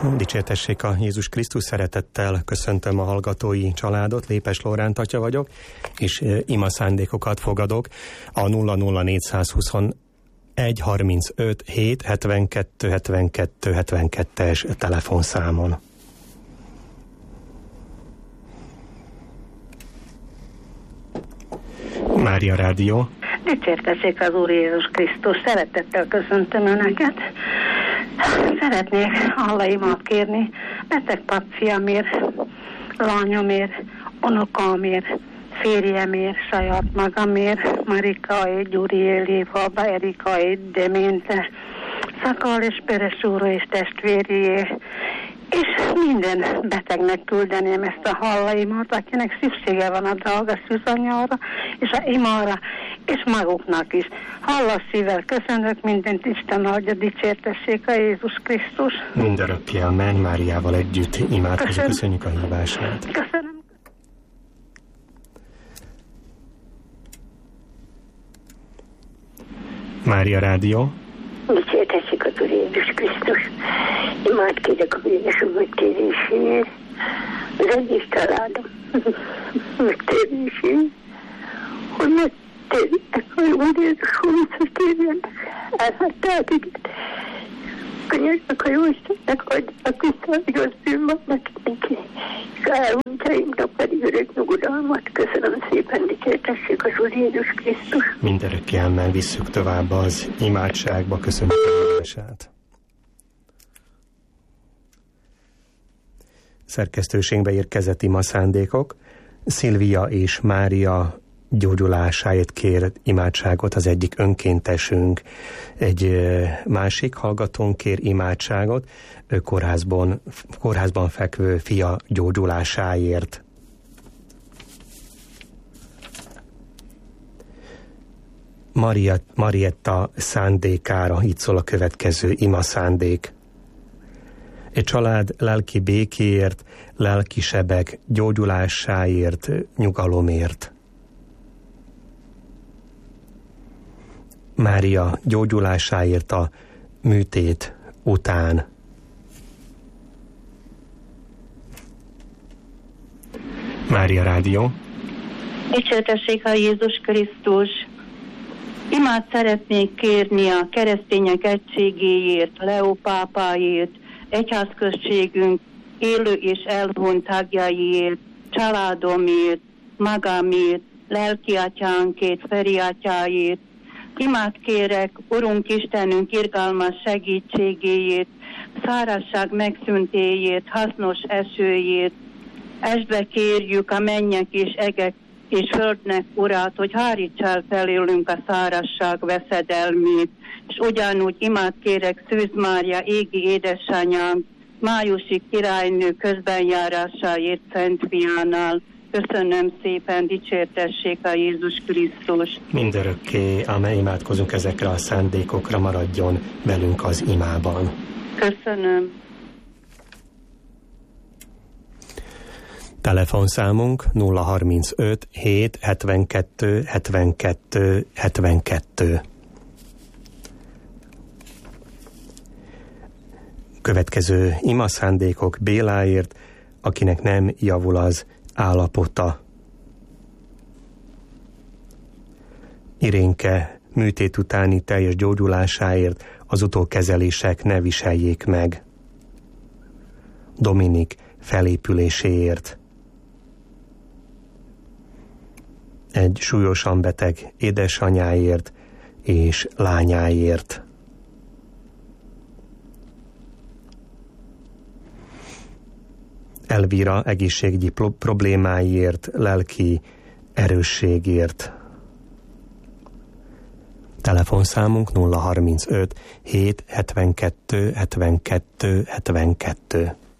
Dicsértessék a Jézus Krisztus, szeretettel köszöntöm a hallgatói családot, Lépes Lóránt atya vagyok, és ima szándékokat fogadok a 00421 35 7 72 72 72-es telefonszámon. Mária Rádió. Dicsértessék az Úr Jézus Krisztus, szeretettel köszöntöm Önöket. Szeretnék Allahimát kérni, beteg paciamért, lányomért, unokámért, férjemért, saját magamért, Marikáért, Gyuriért, Lévaba, Erikáért, Deménte, Szakal és Peres úró és testvériért, és minden betegnek küldeném ezt a hallaimat, akinek szüksége van a drága szűzanyára, és a imára, és maguknak is. Hallas szívvel köszönök mindent, Isten adja, dicsértessék a Jézus Krisztus. Mindörökké a Menny Máriával együtt imádkozunk, köszönjük a hívását. Köszönöm. Mária Rádió. Dicsértessék az Úr Jézus Krisztus. Imádkérdek a véges úr megtéréséért, az egész családom megtéréséért, hogy megtérjenek, hogy Úr Jézus úr térjenek, elhatták őket. Könyörgök a Jóistennek, adjanak vissza a igaz bűnbaknak neki, és elhunytaimnak pedig örök nyugodalmat. Köszönöm szépen, dicsértessék az Úr Jézus Krisztus. Mindörökké Amen, visszük tovább az imádságba, köszönjük a hívását. Szerkesztőségbe érkezett ima szándékok. Szilvia és Mária gyógyulásáért kér imádságot az egyik önkéntesünk. Egy másik hallgatón kér imádságot kórházban fekvő fia gyógyulásáért. Marietta szándékára, így szól a következő ima szándék. Egy család lelki békéért, lelki sebek gyógyulásáért, nyugalomért. Mária gyógyulásáért a műtét után. Mária Rádió. Dicsértessék a Jézus Krisztus. Imát szeretnék kérni a keresztények egységéért, Leó pápáért, egyházközségünk élő és elhunyt tagjaiért, családomért, magamért, lelki atyánkért, Feri atyáért. Imát kérek Urunk Istenünk irgalmas segítségéért, szárazság megszüntéért, hasznos esőért. Estbe kérjük a mennyek és egek és földnek Urát, hogy háríts el felőlünk a szárazság veszedelmét. És ugyanúgy imát kérek Szűz Mária égi édesanyám, Májusi királynő közbenjárásáért Szent Fiánál. Köszönöm szépen, dicsértessék a Jézus Krisztus. Mindörökké, amely imádkozunk ezekre a szándékokra, maradjon velünk az imában. Köszönöm. Telefonszámunk 035 7 72 72 72. Következő ima szándékok Béláért, akinek nem javul az állapota. Irénke műtét utáni teljes gyógyulásáért, az utókezelések ne viseljék meg. Dominik felépüléséért. Egy súlyosan beteg édesanyáért és lányáért. Elvira egészségügyi problémáiért, lelki erősségért. Telefonszámunk 035 7 72 72 72.